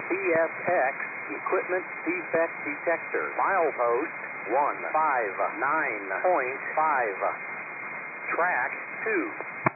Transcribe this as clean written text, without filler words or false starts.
PSX Equipment Defect Detector. Milepost 159.5. Track 2.